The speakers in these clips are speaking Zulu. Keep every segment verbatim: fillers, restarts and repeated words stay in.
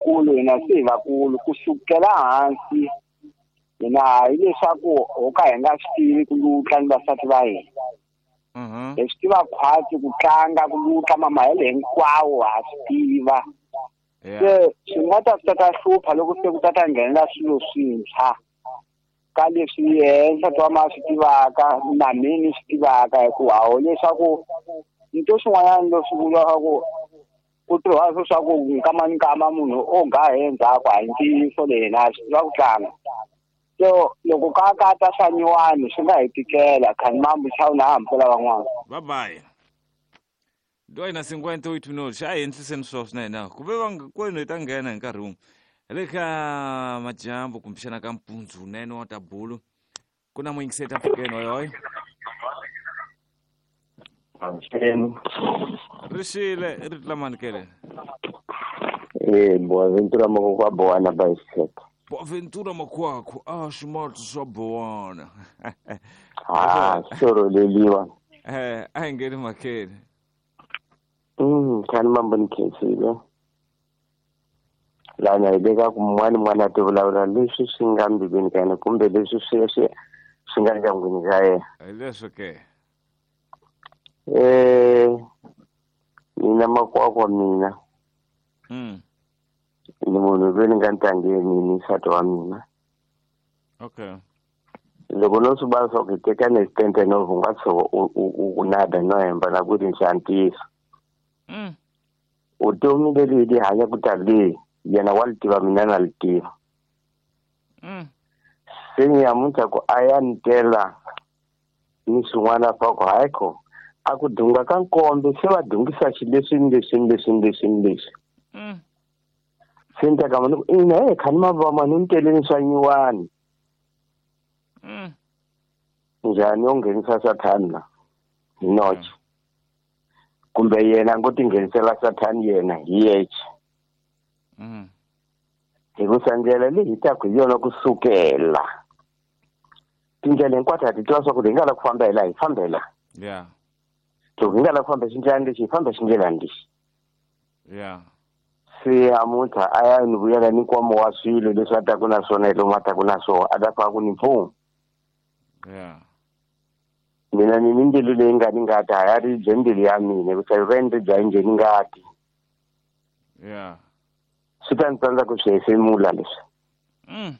kulu hina siva kulu kusukela hansi hina hileswaku ho ka hi nga swi tivi ku lutla ni vasati va hina Mhm. hi swi tiva khwati ku tlanga ku lutla mamahele hinkwawo ha swi tiva Yeah. se swi nga ta swi ta hlupha loko se ku ta ta nghenela swilo swintshwa ka leswi henhla to ma swi tivaka na mina swi tivaka hikuva ho leswaku nto swin'wanyana leswi vulaka ku ku tirha swo swa ku nkama nkama munhu o nga endzhaku a hi ntiyiso lena swi tiva ku tlanga so loko ka ka ta swa nyuwani swi nga hi tikela khani mambu xa na hampela van'wana Bye bye. Doi na cinquenta e oito minutos. Xa henhliseni swona swinene. Ku ve va kwenu hi ta nghena hi nkarhi wun'we. Le ka majambu kumbexana ka mpundzu nene wa tabulu. Ku na muyingiseti Afrikeni hoyoyo. Rixile ri tlamani kele. Eh, Boaventura Makokwa Boana Bicycle. Boaventura Makwakho. Ah, ximati swa Boana. Ah, soro leliwa. Eh, a hi ngheni makele. Mm, khani mambo ni khensile. Lana hi veka ku mwana mwana ti vulavula leswi swi nga mbibini ka yena kumbe leswi swi swi swi nga ndyangwini ka yena. Hi leswi ke. Eh, mina Makwakwa mina. Mm. Ni munhu loyi ni nga ntangeni ni nsati wa mina. Okay. Loko no swi vava swa ku hi teka ni stente no vunga tshovo u nada no hemba na ku ri nxantisa. Mm. Vutomi lebyi hi hanya ku tali yena wa litiva mina na litiva. Mm. Se ni yamuntlha ku a ya ntela ni swin'wana fa ku hayiko a ku dunga ka nkombe se va dungisa xileswi leswi leswi leswi leswi. Mm. Se ni taka mani ina he khani mava mani ni teleni swa nyuwani. Mm. Njhani yo nghenisa sathani na hi noche kumbe yena ngo tinghenisela sathani yena hi yeche. Mm. Hi ku sandlela leyi ta ku yona kusukela tindlela hinkwato ha ti tiva swa ku hi nga la ku famba hi la hi fambela. Yeah. Loko hi nga la ku famba xindlelani lexi hi famba xindlelani lexi. Yeah. Se amuntlha a ya ni vuyela ni nkwama wa swilo leswi a taku na swona hi lomu a taku na swona a ta faka ku ni mpfuno. Yeah. Mina ni ni mbilu leyi nga ni ngati a ya ri bye mbilu ya mina ku sa ri ri bya njheni ngati. Yeah. Swi ta ni tsandza ku swi hefemula leswi. Mm.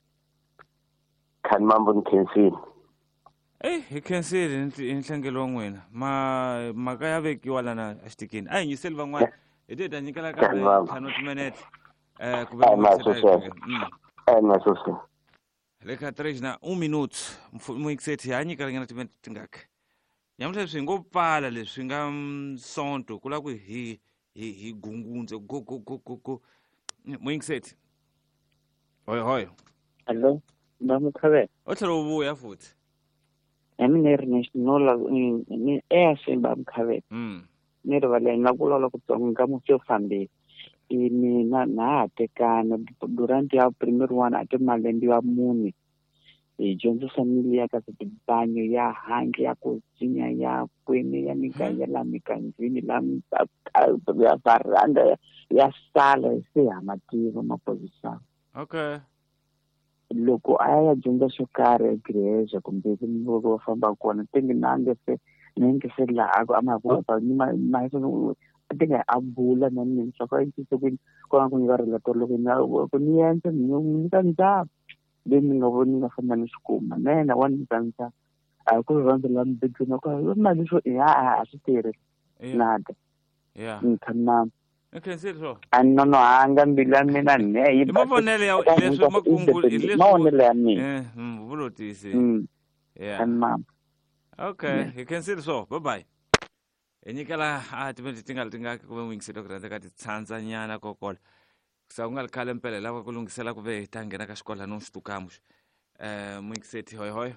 Khani mambo ni khensile. Eh, hi khensile hi nhlengelo wa n'wina. Ma maka ya vekiwa lana extikini. A hi yingiseli van'wana. Hi te ta nyikela ka ntlhanu timinete. Eh, ku ve Mm. Ai masose. Le ka tres na un minuto muyingiseti hi nyika ringana timinete tingaka. Nyamuhla swi ngo pfala leswi nga sonto ku la ku hi hi hi gungunze go go go go go. Muyingiseti. Hoyo hoyo. Hello, Bamukhabe. O tlhela u vuya futhi. Emi ni ri national ni air simba Bamukhabe. Mm. Ni ri vale na ku lola ku tsonga mo se fambe. I mina na tekana durante ya primary one ate malembe ya mune. E jonzo family ya ka tibanyo ya hangi ya ku dzinya ya kwene ya mika ya la mikanzini la ya baranda ya sala se ya mativo ma position. Okay. Loko a ya dyondza swo karhi egreja kumbe loko va famba kona tingi nange se nenge se laha a ma vuka ni ma ma so tinga a bula na ni swa ka intise ku ku ku nga relator loko na ku ni yenze ni ni ka ndzhaku leyi nga voni nga famba ni xikuma na na wa ni kanza a ku rhandza la mbedzi na ku mali swo ya a swi tirhi nada. Yeah. Nkhana Okay, sirso. Ano no anga mbila mina ne yi mavonele ya leswi makungu leswi mavonele ya mina. Eh, mm, vulotisi. Mm. Yeah. Mama. Okay, you can see so. Bye bye. Enyikela a timinete tinga tingaka ku ve muyingiseti ku rhandza ka titsandza nyana kokola. Sa ku nga likhale mpela lava ku lungisela ku ve hi ta nghena ka xikola no xitukamu. Eh, muyingiseti hoyo hoyo.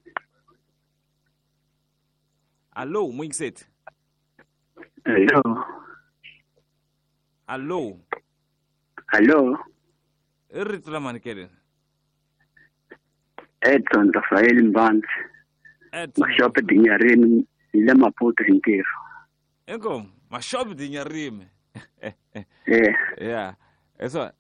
Allo, muyingiseti. Hello. Allo. Hello. I rito la mani kele. Edson Rafael Mbans. Edson. Mashope dinyarini ile Maputo ntirho. Enko, mashope dinyarini. Eh. Yeah. Eso